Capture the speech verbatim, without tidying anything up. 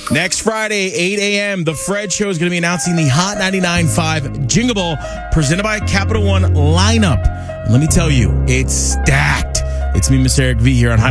Next Friday, eight a.m., The Fred Show is going to be announcing the Hot ninety-nine point five Jingle Ball presented by Capital One lineup. And let me tell you, it's stacked. It's me, Mister Eric V, here on Hot